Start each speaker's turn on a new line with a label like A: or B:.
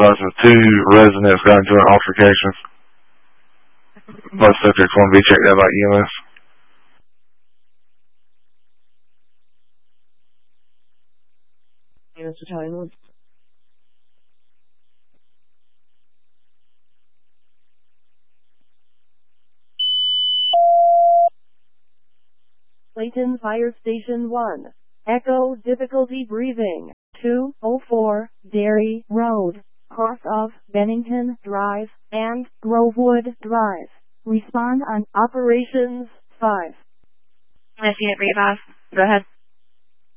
A: advised that 2 residents got into an altercation. Both subjects want to be checked out by EMS.
B: Yes, Battalion 1. Clayton Fire Station 1. Echo difficulty breathing. 204 Dairy Road, cross of Bennington Drive and Grovewood Drive. Respond on Operations 5.
C: Unit Revive. Go ahead.